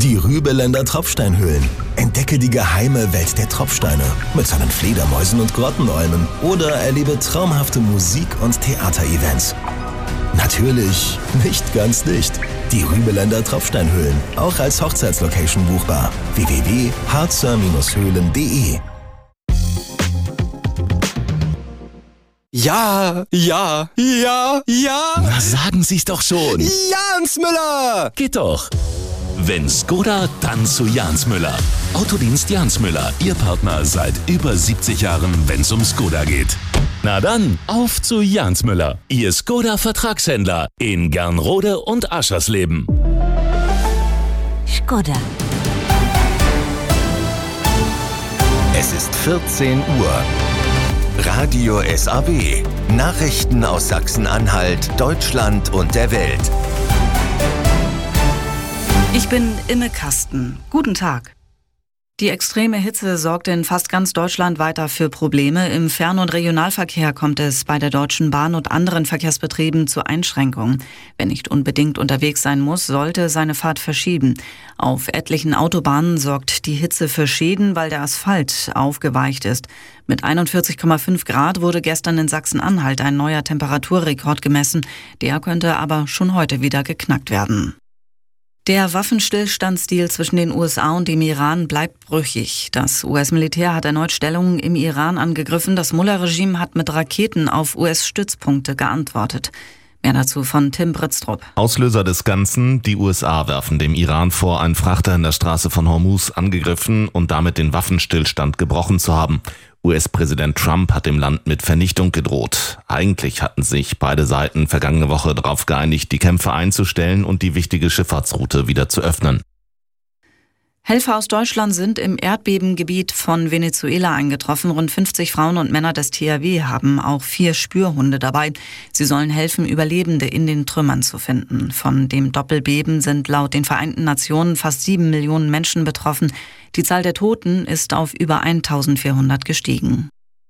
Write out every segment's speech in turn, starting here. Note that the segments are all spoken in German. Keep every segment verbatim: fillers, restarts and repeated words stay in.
Die Rübeländer Tropfsteinhöhlen. Entdecke die geheime Welt der Tropfsteine mit seinen Fledermäusen und Grottenolmen oder erlebe traumhafte Musik- und Theaterevents. Natürlich nicht ganz dicht. Die Rübeländer Tropfsteinhöhlen, auch als Hochzeitslocation buchbar. w w w punkt harzer Höhlen punkt de Ja, ja, ja, ja. Na, sagen Sie's doch schon. Jans Müller. Geht doch. Wenn Skoda, dann zu Jans Müller. Autodienst Jans Müller, Ihr Partner seit über siebzig Jahren, wenn's um Skoda geht. Na dann, auf zu Jans Müller, Ihr Skoda-Vertragshändler in Gernrode und Aschersleben. Skoda. Es ist vierzehn Uhr. Radio S A W. Nachrichten aus Sachsen-Anhalt, Deutschland und der Welt. Ich bin Imme Kasten. Guten Tag. Die extreme Hitze sorgt in fast ganz Deutschland weiter für Probleme. Im Fern- und Regionalverkehr kommt es bei der Deutschen Bahn und anderen Verkehrsbetrieben zu Einschränkungen. Wer nicht unbedingt unterwegs sein muss, sollte seine Fahrt verschieben. Auf etlichen Autobahnen sorgt die Hitze für Schäden, weil der Asphalt aufgeweicht ist. Mit einundvierzig Komma fünf Grad wurde gestern in Sachsen-Anhalt ein neuer Temperaturrekord gemessen. Der könnte aber schon heute wieder geknackt werden. Der Waffenstillstandsdeal zwischen den U S A und dem Iran bleibt brüchig. Das U S-Militär hat erneut Stellungen im Iran angegriffen. Das Mullah-Regime hat mit Raketen auf U S-Stützpunkte geantwortet. Mehr dazu von Tim Britztrup. Auslöser des Ganzen: Die U S A werfen dem Iran vor, einen Frachter in der Straße von Hormuz angegriffen und damit den Waffenstillstand gebrochen zu haben. U S-Präsident Trump hat dem Land mit Vernichtung gedroht. Eigentlich hatten sich beide Seiten vergangene Woche darauf geeinigt, die Kämpfe einzustellen und die wichtige Schifffahrtsroute wieder zu öffnen. Helfer aus Deutschland sind im Erdbebengebiet von Venezuela eingetroffen. Rund fünfzig Frauen und Männer des T H W haben auch vier Spürhunde dabei. Sie sollen helfen, Überlebende in den Trümmern zu finden. Von dem Doppelbeben sind laut den Vereinten Nationen fast sieben Millionen Menschen betroffen. Die Zahl der Toten ist auf über eintausendvierhundert gestiegen.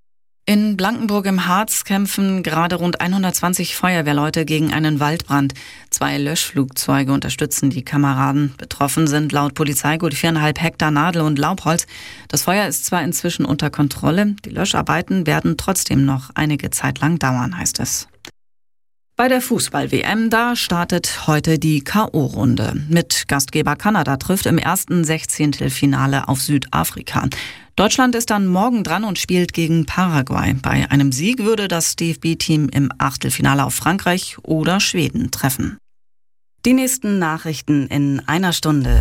In Blankenburg im Harz kämpfen gerade rund hundertzwanzig Feuerwehrleute gegen einen Waldbrand. Zwei Löschflugzeuge unterstützen die Kameraden. Betroffen sind laut Polizei gut viereinhalb Hektar Nadel- und Laubholz. Das Feuer ist zwar inzwischen unter Kontrolle, die Löscharbeiten werden trotzdem noch einige Zeit lang dauern, heißt es. Bei der Fußball-W M, da startet heute die K O-Runde. Mit Gastgeber Kanada trifft im ersten Sechzehntelfinale auf Südafrika. Deutschland ist dann morgen dran und spielt gegen Paraguay. Bei einem Sieg würde das D F B-Team im Achtelfinale auf Frankreich oder Schweden treffen. Die nächsten Nachrichten in einer Stunde.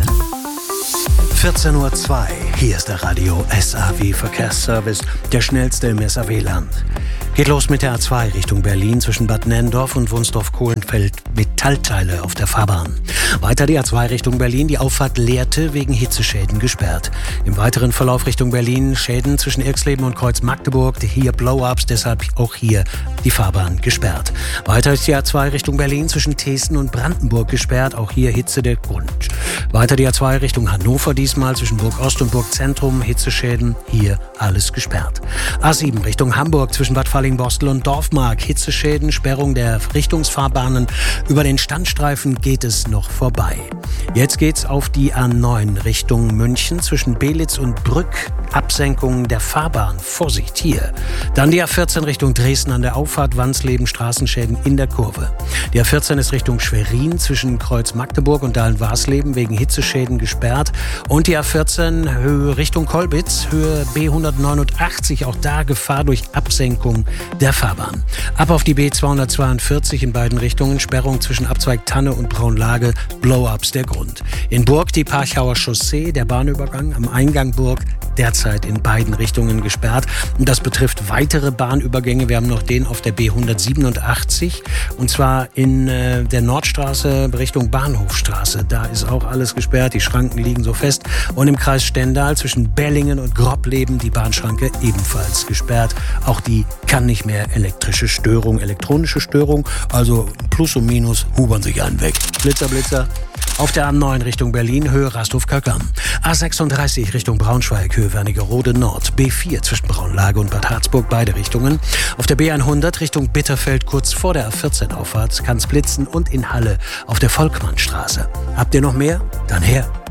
vierzehn Uhr zwei. Hier ist der Radio S A W Verkehrsservice, der schnellste im S A W-Land. Geht los mit der A zwei Richtung Berlin zwischen Bad Nenndorf und Wunsdorf-Kohlenfeld. Metallteile auf der Fahrbahn. Weiter die A zwei Richtung Berlin, die Auffahrt Lehrte wegen Hitzeschäden gesperrt. Im weiteren Verlauf Richtung Berlin Schäden zwischen Irxleben und Kreuz Magdeburg. Hier Blow-ups, deshalb auch hier die Fahrbahn gesperrt. Weiter ist die A zwei Richtung Berlin zwischen Thesen und Brandenburg gesperrt. Auch hier Hitze der Grund. Weiter die A zwei Richtung Hannover, diesmal zwischen Burg Ost und Burg Zentrum. Hitzeschäden, hier alles gesperrt. A sieben Richtung Hamburg zwischen Bad Falling-Bostel und Dorfmark. Hitzeschäden, Sperrung der Richtungsfahrbahnen. Über den Standstreifen geht es noch vorbei. Jetzt geht's auf die A neun Richtung München zwischen Belitz und Brück. Absenkung der Fahrbahn. Vorsicht hier. Dann die A vierzehn Richtung Dresden an der Auffahrt Wansleben, Straßenschäden in der Kurve. Die A vierzehn ist Richtung Schwerin zwischen Kreuz Magdeburg und Dahlen-Warsleben wegen Hitzeschäden gesperrt. Und die A vierzehn Höhe Richtung Kolbitz, Höhe B hundertneunundachtzig, auch da Gefahr durch Absenkung der Fahrbahn. Ab auf die B zweihundertzweiundvierzig in beiden Richtungen, Sperrung zwischen Abzweig Tanne und Braunlage, Blow-ups der Grund. In Burg die Parchauer Chaussee, der Bahnübergang am Eingang Burg, derzeit in beiden Richtungen gesperrt. Und das betrifft weitere Bahnübergänge. Wir haben noch den auf der B hundertsiebenundachtzig und zwar in äh, der Nordstraße Richtung Bahnhofstraße. Da ist auch alles gesperrt. Die Schranken liegen so fest. Und im Kreis Stendal zwischen Bellingen und Grobleben die Bahnschranke ebenfalls gesperrt. Auch die kann nicht mehr. Elektrische Störung, elektronische Störung. Also Plus und Minus hubern sich einen weg. Blitzer, Blitzer. Auf der A neun Richtung Berlin, Höhe Rasthof-Kalkam. A sechsunddreißig Richtung Braunschweig, Höhe Wernigerode Nord. B vier zwischen Braunlage und Bad Harzburg, beide Richtungen. Auf der B hundert Richtung Bitterfeld, kurz vor der A vierzehn Auffahrt, kann's blitzen und in Halle auf der Volkmannstraße. Habt ihr noch mehr? Dann her,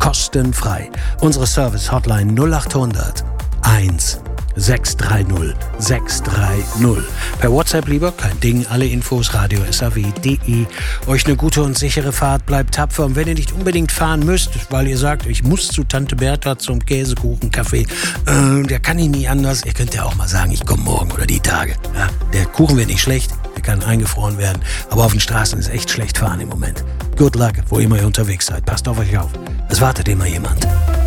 Kostenfrei. Unsere Service-Hotline null acht hundert eins sechs drei null sechs drei null. Per WhatsApp lieber, kein Ding, alle Infos radio s a w punkt d e. Euch eine gute und sichere Fahrt, bleibt tapfer. Und wenn ihr nicht unbedingt fahren müsst, weil ihr sagt, ich muss zu Tante Bertha zum Käsekuchen-Café, äh, der kann ich nie anders, ihr könnt ja auch mal sagen, ich komme morgen oder die Tage. Ja, der Kuchen wird nicht schlecht, der kann eingefroren werden, aber auf den Straßen ist echt schlecht fahren im Moment. Good luck, wo immer ihr unterwegs seid, passt auf euch auf. Es wartet immer jemand.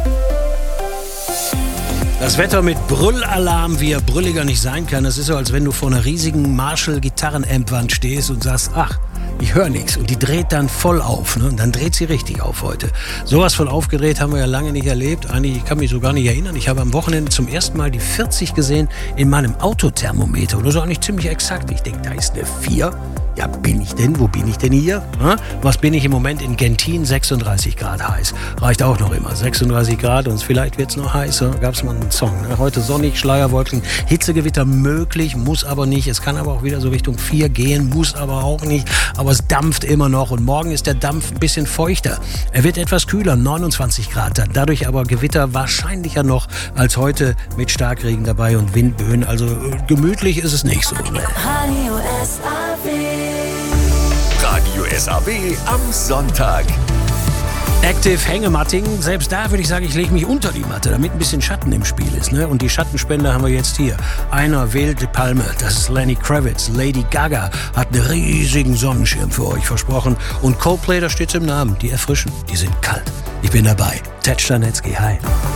Das Wetter mit Brüllalarm, wie er brülliger nicht sein kann. Das ist so, als wenn du vor einer riesigen Marshall-Gitarren-Amp-Wand stehst und sagst, ach, ich höre nichts. Und die dreht dann voll auf. Ne? Und dann dreht sie richtig auf heute. Sowas von aufgedreht haben wir ja lange nicht erlebt. Eigentlich, ich kann mich so gar nicht erinnern. Ich habe am Wochenende zum ersten Mal die vierzig gesehen in meinem Autothermometer. Und das ist eigentlich ziemlich exakt. Ich denke, da ist eine vier. Ja, bin ich denn? Wo bin ich denn hier? Hm? Was bin ich im Moment in Gentin? sechsunddreißig Grad heiß. Reicht auch noch immer. sechsunddreißig Grad und vielleicht wird es noch heißer. Gab es mal einen Song. Ne? Heute sonnig, Schleierwolken, Hitzegewitter möglich, muss aber nicht. Es kann aber auch wieder so Richtung vier gehen, muss aber auch nicht. Aber es dampft immer noch und morgen ist der Dampf ein bisschen feuchter. Er wird etwas kühler, neunundzwanzig Grad. Dadurch aber Gewitter wahrscheinlicher noch als heute mit Starkregen dabei und Windböen. Also gemütlich ist es nicht so. Ne? Radio S A W. Radio S A W am Sonntag. Active Hängematting, selbst da würde ich sagen, ich lege mich unter die Matte, damit ein bisschen Schatten im Spiel ist. Ne? Und die Schattenspender haben wir jetzt hier. Einer wählt die Palme, das ist Lenny Kravitz. Lady Gaga hat einen riesigen Sonnenschirm für euch versprochen. Und Coldplay, da steht's im Namen, die erfrischen, die sind kalt. Ich bin dabei. Ted Stanetzky, hi.